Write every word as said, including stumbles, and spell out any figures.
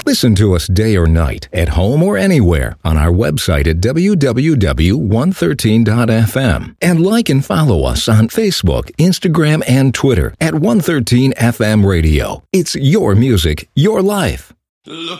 Listen to us day or night, at home or anywhere, on our website at w w w dot one thirteen dot f m. And like and follow us on Facebook, Instagram, and Twitter at one thirteen F M Radio. It's your music, your life. Look